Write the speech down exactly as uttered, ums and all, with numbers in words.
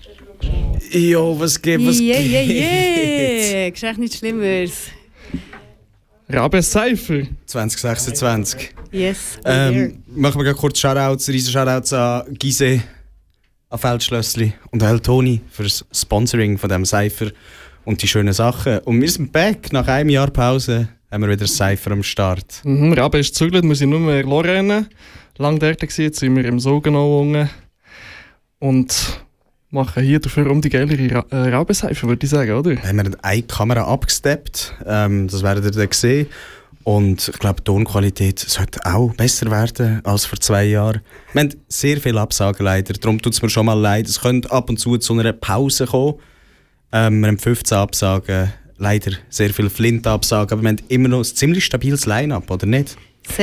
Jo, was geht, was yeah, geht? Yeah, yeah, yeah. Geschenk nichts Schlimmeres. Rabe Cypher. zwanzig sechsundzwanzig. Yes. Ähm, machen wir kurz Shoutouts, riesen Shoutouts an Gise, an Feldschlössli und an El Toni für das Sponsoring von diesem Cypher und die schönen Sachen. Und wir sind back. Nach einem Jahr Pause haben wir wieder ein Cypher am Start. Mhm, Rabe ist gezügelt, muss ich nur mehr rennen. Lang dort gewesen, jetzt sind wir im Sogenau unten. Und machen hier dafür um die geilere Ra- äh, Rabe-Cypher, würde ich sagen, oder? Haben wir eine Kamera abgesteppt, ähm, das werdet ihr dann sehen. Und ich glaube, die Tonqualität sollte auch besser werden als vor zwei Jahren. Wir haben sehr viele Absagen leider, darum tut es mir schon mal leid. Es könnte ab und zu zu einer Pause kommen. Ähm, wir haben fünfzehn Absagen, leider sehr viele Flint-Absagen, aber wir haben immer noch ein ziemlich stabiles Line-Up, oder nicht?